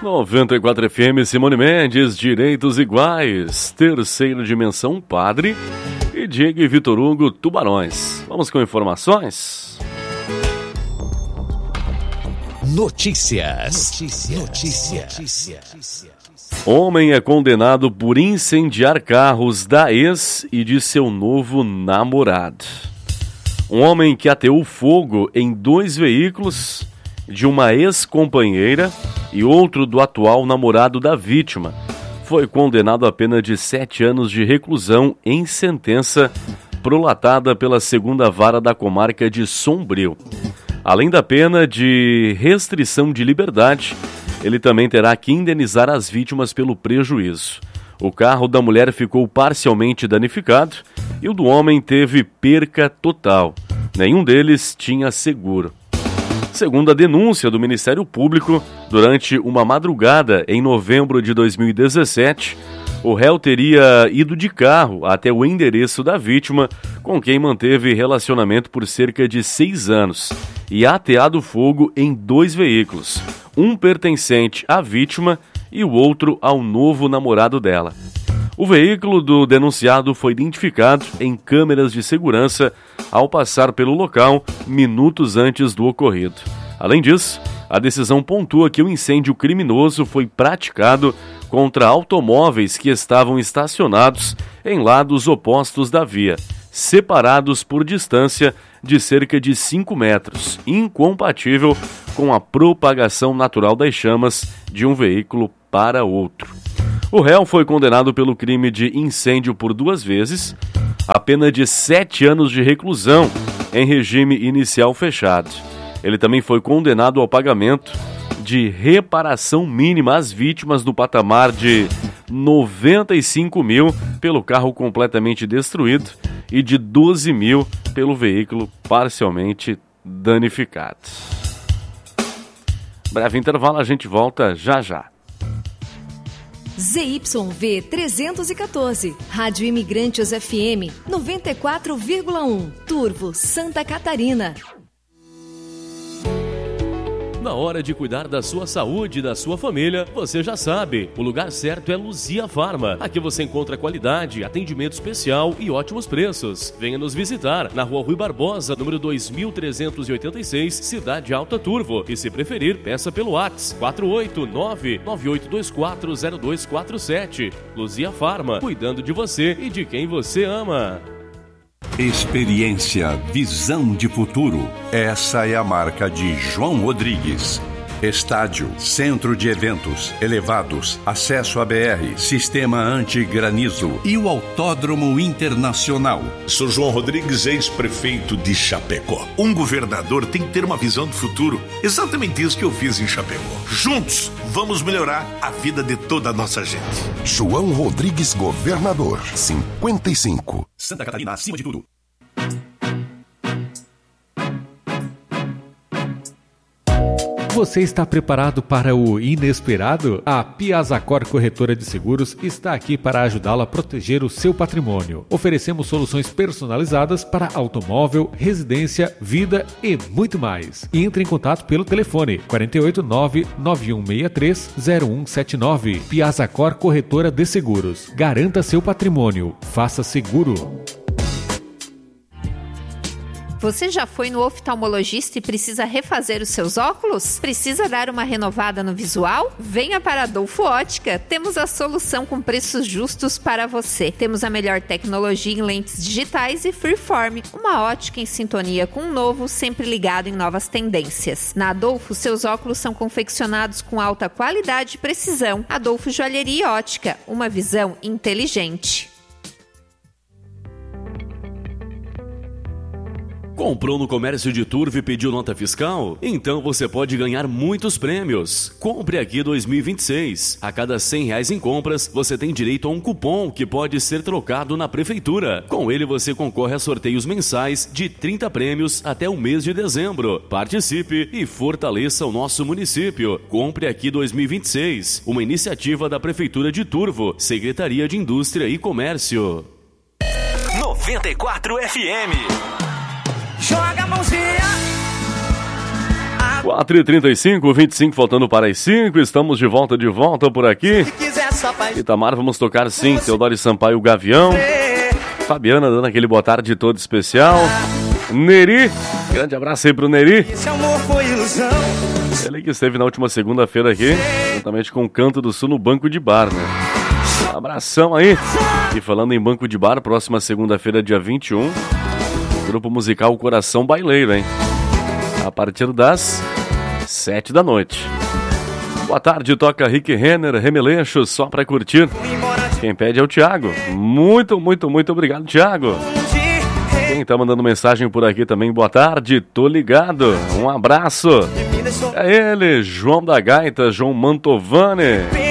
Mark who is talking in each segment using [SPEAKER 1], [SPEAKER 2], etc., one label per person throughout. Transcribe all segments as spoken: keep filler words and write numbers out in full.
[SPEAKER 1] noventa e quatro F M, Simone Mendes, Direitos Iguais, Terceira Dimensão, Padre, e Diego e Vitor Hugo, Tubarões. Vamos com informações?
[SPEAKER 2] Notícias. Notícias. Notícias. Notícias.
[SPEAKER 1] Homem é condenado por incendiar carros da ex e de seu novo namorado. Um homem que ateou fogo em dois veículos de uma ex-companheira e outro do atual namorado da vítima foi condenado a pena de sete anos de reclusão em sentença prolatada pela segunda vara da comarca de Sombrio. Além da pena de restrição de liberdade, ele também terá que indenizar as vítimas pelo prejuízo. O carro da mulher ficou parcialmente danificado e o do homem teve perca total. Nenhum deles tinha seguro. Segundo a denúncia do Ministério Público, durante uma madrugada em novembro de dois mil e dezessete, o réu teria ido de carro até o endereço da vítima, com quem manteve relacionamento por cerca de seis anos, e ateado fogo em dois veículos, um pertencente à vítima e o outro ao novo namorado dela. O veículo do denunciado foi identificado em câmeras de segurança ao passar pelo local minutos antes do ocorrido. Além disso, a decisão pontua que o incêndio criminoso foi praticado contra automóveis que estavam estacionados em lados opostos da via, separados por distância de cerca de cinco metros, incompatível com a propagação natural das chamas de um veículo para outro. O réu foi condenado pelo crime de incêndio por duas vezes, a pena de sete anos de reclusão em regime inicial fechado. Ele também foi condenado ao pagamento de reparação mínima às vítimas no patamar de noventa e cinco mil pelo carro completamente destruído e de doze mil pelo veículo parcialmente danificado. Breve intervalo, a gente volta já já.
[SPEAKER 3] Z Y V trezentos e quatorze, Rádio Imigrantes F M noventa e quatro vírgula um, Turvo, Santa Catarina.
[SPEAKER 1] Na hora de cuidar da sua saúde e da sua família, você já sabe, o lugar certo é Luzia Farma. Aqui você encontra qualidade, atendimento especial e ótimos preços. Venha nos visitar na Rua Rui Barbosa, número dois mil trezentos e oitenta e seis, Cidade Alta, Turvo. E se preferir, peça pelo WhatsApp quatro oito nove, nove oito dois quatro, zero dois quatro sete. Luzia Farma, cuidando de você e de quem você ama.
[SPEAKER 4] Experiência, visão de futuro. Essa é a marca de João Rodrigues. Estádio, centro de eventos, elevados, acesso a B R, sistema anti-granizo e o Autódromo Internacional.
[SPEAKER 5] Sou João Rodrigues, ex-prefeito de Chapecó. Um governador tem que ter uma visão do futuro. Exatamente isso que eu fiz em Chapecó. Juntos, vamos melhorar a vida de toda a nossa gente.
[SPEAKER 6] João Rodrigues, governador, cinquenta e cinco.
[SPEAKER 4] Santa Catarina, acima de tudo.
[SPEAKER 7] Você está preparado para o inesperado? A Piazacor Corretora de Seguros está aqui para ajudá-lo a proteger o seu patrimônio. Oferecemos soluções personalizadas para automóvel, residência, vida e muito mais. Entre em contato pelo telefone quatro oito nove, nove um seis três, zero um sete nove. Piazacor Corretora de Seguros. Garanta seu patrimônio. Faça seguro.
[SPEAKER 8] Você já foi no oftalmologista e precisa refazer os seus óculos? Precisa dar uma renovada no visual? Venha para Adolfo Ótica. Temos a solução com preços justos para você. Temos a melhor tecnologia em lentes digitais e Freeform, uma ótica em sintonia com o novo, sempre ligado em novas tendências. Na Adolfo, seus óculos são confeccionados com alta qualidade e precisão. Adolfo Joalheria e Ótica, uma visão inteligente.
[SPEAKER 1] Comprou no comércio de Turvo e pediu nota fiscal? Então você pode ganhar muitos prêmios. Compre aqui dois mil e vinte e seis. A cada cem reais em compras, você tem direito a um cupom que pode ser trocado na prefeitura. Com ele você concorre a sorteios mensais de trinta prêmios até o mês de dezembro. Participe e fortaleça o nosso município. Compre aqui dois mil e vinte e seis. Uma iniciativa da Prefeitura de Turvo, Secretaria de Indústria e Comércio.
[SPEAKER 2] noventa e quatro F M.
[SPEAKER 9] Joga a mãozinha,
[SPEAKER 1] quatro e trinta e cinco, vinte e cinco faltando para as cinco. Estamos de volta, de volta por aqui. Itamar, vamos tocar sim. Teodoro Sampaio, o Gavião. Fabiana dando aquele boa tarde todo especial. Neri, grande abraço aí pro Neri. Ele que esteve na última segunda-feira aqui, juntamente com o Canto do Sul no Banco de Bar, né? Um abração aí. E falando em Banco de Bar, próxima segunda-feira, dia vinte e um, grupo musical Coração Baileiro, hein? A partir das sete da noite. Boa tarde, toca Rick Renner, Remeleixo, só pra curtir. Quem pede é o Thiago. Muito, muito, muito obrigado, Thiago. Quem tá mandando mensagem por aqui também, boa tarde, tô ligado. Um abraço. É ele, João da Gaita, João Mantovani.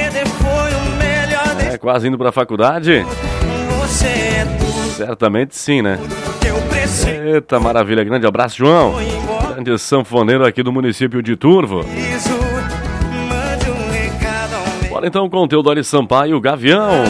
[SPEAKER 1] É, quase indo pra faculdade? Certamente sim, né? Eita, maravilha, grande abraço, João. Grande sanfoneiro aqui do município de Turvo. Bora então com o Teodoro Sampaio, o Gavião.